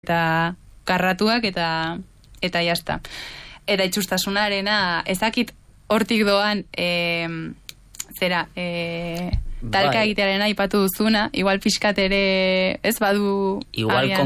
eta karratuak eta jazta. Eta itxustasunarena, ezakit hortik doan talka egitearen aipatu duzuna, igual pixkat ere ez badu igual